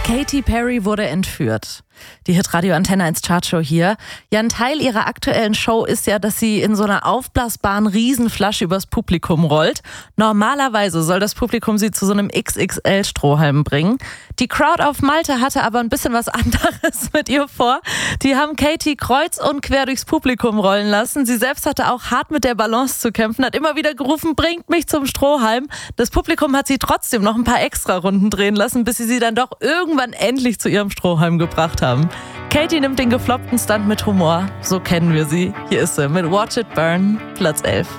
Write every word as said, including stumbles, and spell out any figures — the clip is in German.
Katy Perry wurde entführt. Die Hitradio Antenne eins Chartshow hier. Ja, ein Teil ihrer aktuellen Show ist ja, dass sie in so einer aufblasbaren Riesenflasche übers Publikum rollt. Normalerweise soll das Publikum sie zu so einem X X L-Strohhalm bringen. Die Crowd auf Malta hatte aber ein bisschen was anderes mit ihr vor. Die haben Katy kreuz und quer durchs Publikum rollen lassen. Sie selbst hatte auch hart mit der Balance zu kämpfen, hat immer wieder gerufen, bringt mich zum Strohhalm. Das Publikum hat sie trotzdem noch ein paar extra Runden drehen lassen, bis sie sie dann doch irgendwann endlich zu ihrem Strohhalm gebracht haben. Katy nimmt den gefloppten Stunt mit Humor. So kennen wir sie. Hier ist sie mit Watch It Burn, Platz elf.